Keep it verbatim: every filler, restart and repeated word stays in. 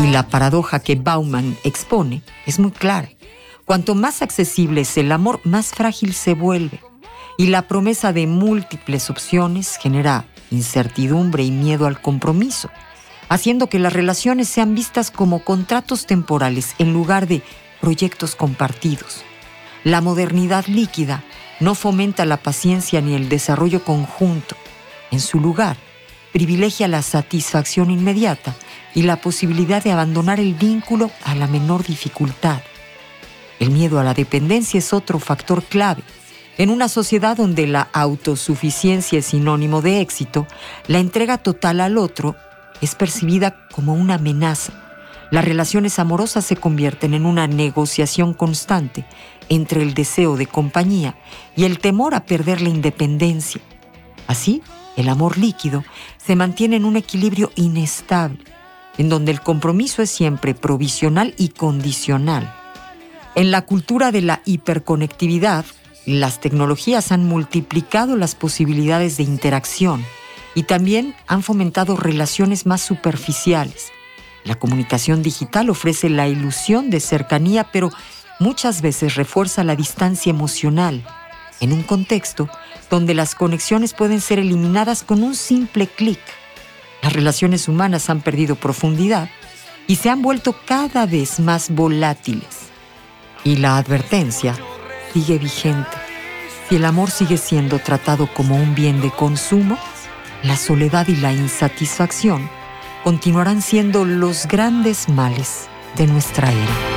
Y la paradoja que Bauman expone es muy clara. Cuanto más accesible es el amor, más frágil se vuelve. Y la promesa de múltiples opciones genera incertidumbre y miedo al compromiso, haciendo que las relaciones sean vistas como contratos temporales en lugar de proyectos compartidos. La modernidad líquida no fomenta la paciencia ni el desarrollo conjunto. En su lugar, privilegia la satisfacción inmediata y la posibilidad de abandonar el vínculo a la menor dificultad. El miedo a la dependencia es otro factor clave. En una sociedad donde la autosuficiencia es sinónimo de éxito, la entrega total al otro es percibida como una amenaza. Las relaciones amorosas se convierten en una negociación constante entre el deseo de compañía y el temor a perder la independencia. Así, el amor líquido se mantiene en un equilibrio inestable, en donde el compromiso es siempre provisional y condicional. En la cultura de la hiperconectividad, las tecnologías han multiplicado las posibilidades de interacción y también han fomentado relaciones más superficiales. La comunicación digital ofrece la ilusión de cercanía, pero muchas veces refuerza la distancia emocional, en un contexto donde las conexiones pueden ser eliminadas con un simple clic. Las relaciones humanas han perdido profundidad y se han vuelto cada vez más volátiles. Y la advertencia sigue vigente. Si el amor sigue siendo tratado como un bien de consumo, la soledad y la insatisfacción continuarán siendo los grandes males de nuestra era.